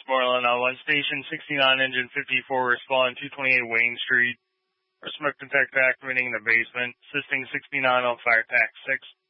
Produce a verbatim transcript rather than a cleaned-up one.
Westmoreland on one station, sixty-nine engine fifty-four, respond two twenty-eight Wayne Street. Our smoke detector activating in the basement, assisting sixty-nine on fire tax six.